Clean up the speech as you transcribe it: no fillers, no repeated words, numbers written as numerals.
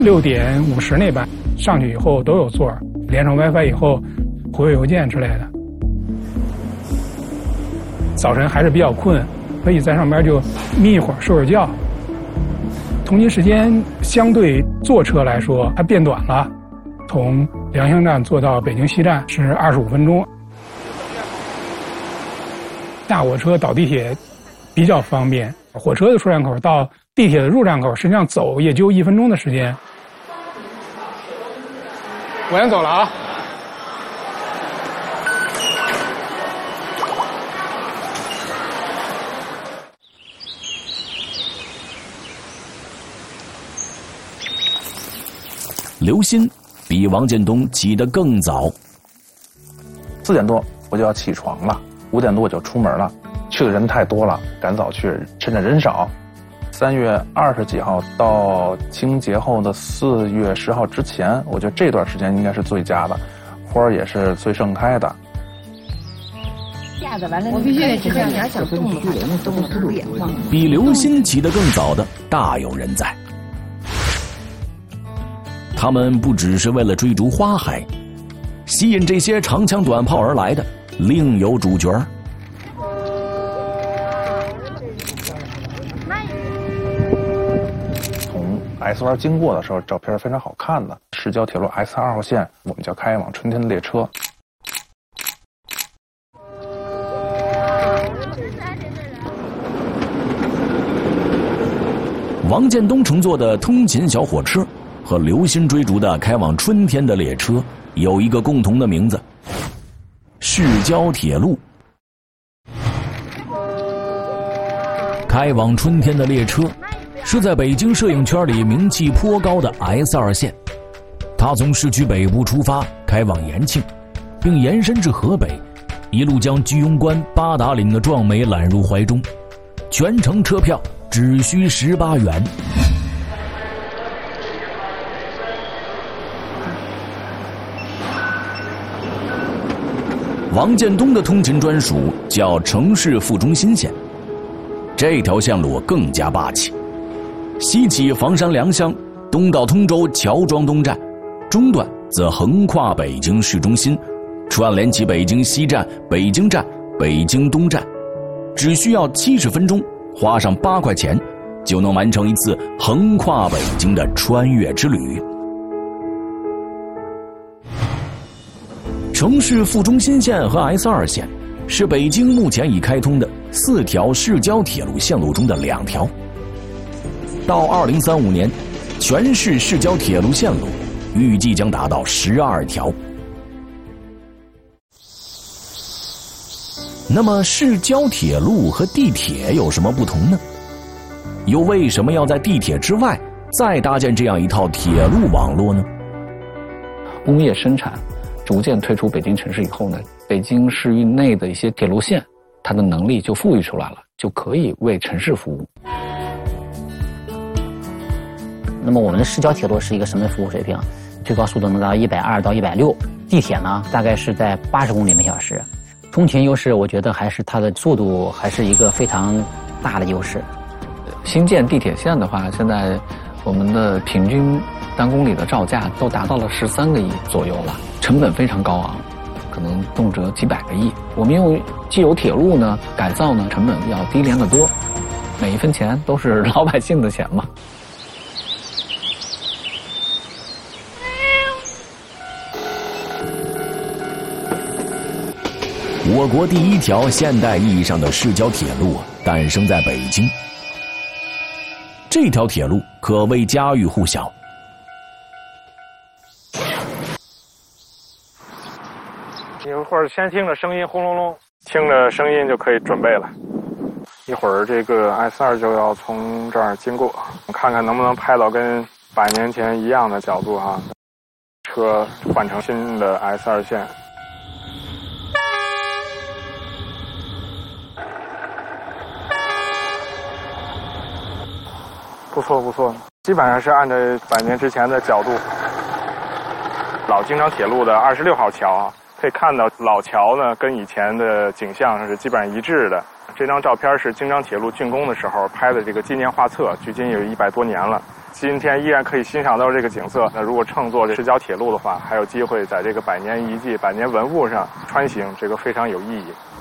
6:50那班上去以后都有座，连上 WiFi 以后，回邮件之类的。早晨还是比较困，可以在上边就眯一会儿睡会儿觉。通勤时间相对坐车来说，它变短了，从良乡站坐到北京西站是25分钟。下火车倒地铁比较方便，火车的出站口到地铁的入站口，实际上走也就1分钟的时间。我先走了啊。 刘鑫比王建东起得更早 ，4点多我就要起床了，5点多我就出门了。去的人太多了，赶早去，趁着人少。3月20几号到清节后的4月10号之前，我觉得这段时间应该是最佳的，花儿也是最盛开的。 我必须得知道你要想动的话，动速度也快。 比刘鑫起得更早的大有人在。他们不只是为了追逐花海，吸引这些长枪短炮而来的另有主角。 从 S 湾经过的时候，照片非常好看的市郊铁路 S2号线，我们叫开往春天的列车。 王建东乘坐的通勤小火车和刘鑫追逐的开往春天的列车有一个共同的名字——市郊铁路。开往春天的列车是在北京摄影圈里名气颇高的 S2线，它从市区北部出发，开往延庆，并延伸至河北，一路将居庸关、八达岭的壮美揽入怀中，全程车票只需18元。王建东的通勤专属叫城市副中心线，这条线路更加霸气。西起房山良乡，东到通州乔庄东站，中段则横跨北京市中心，串联起北京西站、北京站、北京东站，只需要70分钟，花上8块钱，就能完成一次横跨北京的穿越之旅。城市副中心线和 S2线是北京目前已开通的4条市郊铁路线路中的2条。到2035年，全市市郊铁路线路预计将达到12条。那么市郊铁路和地铁有什么不同呢？又为什么要在地铁之外再搭建这样一套铁路网络呢？ 工业生产逐渐退出北京城市以后呢，北京市域内的一些铁路线，它的能力就富裕出来了，就可以为城市服务。 那么我们的市郊铁路是一个什么服务水平？最高速度能达到120到160，地铁呢大概是在80公里每小时。通勤优势，我觉得还是它的速度还是一个非常大的优势。 新建地铁线的话，现在我们的平均单公里的造价都达到了13个亿左右了，成本非常高昂，可能动辄几百个亿。我们用既有铁路呢改造呢，成本要低廉得多，每一分钱都是老百姓的钱嘛。 我国第1条现代意义上的市郊铁路诞生在北京。这条铁路可谓家喻户晓。 一会儿先听着声音轰隆隆，听着声音就可以准备了。一会儿这个 S2就要从这儿经过，看看能不能拍到跟100年前一样的角度哈。车换成新的 S2线。不错不错，基本上是按照100年之前的角度。老京张铁路的26号桥啊，可以看到老桥呢跟以前的景象是基本上一致的。这张照片是京张铁路竣工的时候拍的这个纪念画册，距今有100多年了。 今天依然可以欣赏到这个景色。那如果乘坐这市郊铁路的话，还有机会在这个百年遗迹、百年文物上穿行，这个非常有意义。